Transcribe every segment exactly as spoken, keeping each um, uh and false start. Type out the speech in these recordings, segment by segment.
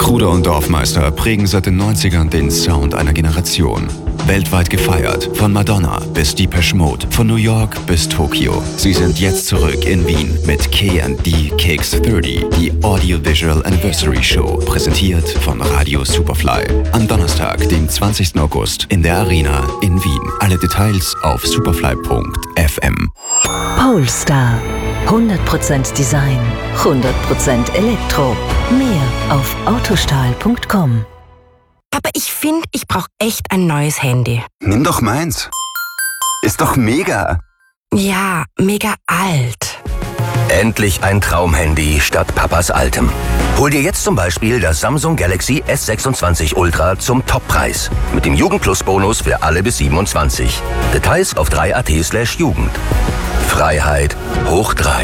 Kruder und Dorfmeister prägen seit den neunzigern den Sound einer Generation. Weltweit gefeiert, von Madonna bis Depeche Mode, von New York bis Tokio. Sie sind jetzt zurück in Wien mit K and D Cakes dreißig, die Audiovisual Anniversary Show, präsentiert von Radio Superfly. Am Donnerstag, dem zwanzigsten August, in der Arena in Wien. Alle Details auf superfly punkt f m. Polestar. hundert Prozent Design, hundert Prozent Elektro. Mehr auf autostahl punkt com. Aber ich finde, ich brauche echt ein neues Handy. Nimm doch meins. Ist doch mega. Ja, mega alt. Endlich ein Traumhandy statt Papas altem. Hol dir jetzt zum Beispiel das Samsung Galaxy S sechsundzwanzig Ultra zum Toppreis. Mit dem Jugendplus-Bonus für alle bis siebenundzwanzig. Details auf drei punkt a t slash Jugend. Freiheit hoch drei.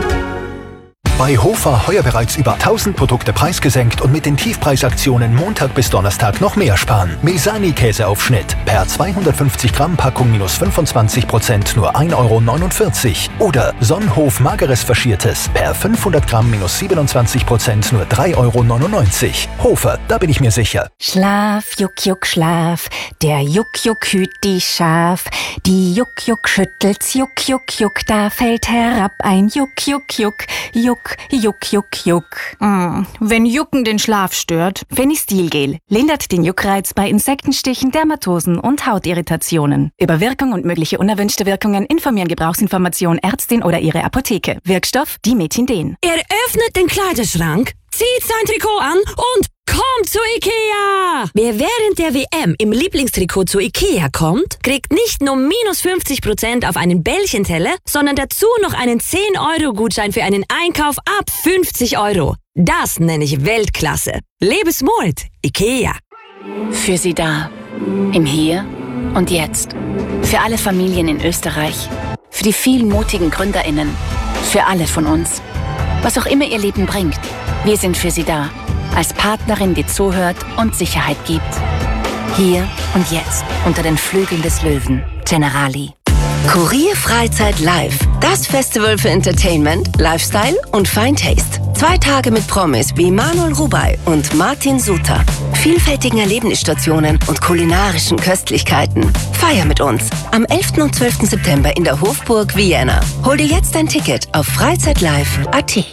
Bei Hofer heuer bereits über tausend Produkte preisgesenkt und mit den Tiefpreisaktionen Montag bis Donnerstag noch mehr sparen. Mesani-Käseaufschnitt per zweihundertfünfzig Gramm Packung minus fünfundzwanzig Prozent nur ein Euro neunundvierzig. Oder Sonnenhof Mageres Faschiertes per fünfhundert Gramm minus siebenundzwanzig Prozent nur drei Euro neunundneunzig. Hofer, da bin ich mir sicher. Schlaf, Juck, Juck, Schlaf. Der Juck, Juck hüt die Schaf. Die Juck, Juck schüttelt's, Juck, Juck, Juck. Da fällt herab ein Juck, Juck, Juck, Juck. Juck, Juck, Juck. Mm, wenn Jucken den Schlaf stört, Fenistilgel lindert den Juckreiz bei Insektenstichen, Dermatosen und Hautirritationen. Über Wirkung und mögliche unerwünschte Wirkungen informieren Gebrauchsinformation Ärztin oder ihre Apotheke. Wirkstoff Dimethinden. Er öffnet den Kleiderschrank, zieht sein Trikot an und kommt zu Ikea! Wer während der W M im Lieblingstrikot zu Ikea kommt, kriegt nicht nur minus fünfzig Prozent auf einen Bällchenteller, sondern dazu noch einen zehn Euro Gutschein für einen Einkauf ab fünfzig Euro. Das nenne ich Weltklasse. Lebe smart, Ikea. Für Sie da. Im Hier und Jetzt. Für alle Familien in Österreich. Für die vielen mutigen GründerInnen. Für alle von uns. Was auch immer Ihr Leben bringt. Wir sind für Sie da. Als Partnerin, die zuhört und Sicherheit gibt. Hier und jetzt, unter den Flügeln des Löwen. Generali. Kurier Freizeit Live. Das Festival für Entertainment, Lifestyle und Fine Taste. Zwei Tage mit Promis wie Manuel Rubey und Martin Suter. Vielfältigen Erlebnisstationen und kulinarischen Köstlichkeiten. Feier mit uns am elften und zwölften September in der Hofburg Vienna. Hol dir jetzt ein Ticket auf freizeitlive punkt a t.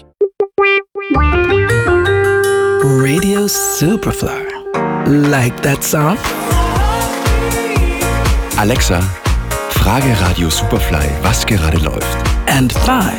Radio Superfly. Like that song? Alexa, frage Radio Superfly, was gerade läuft. And five,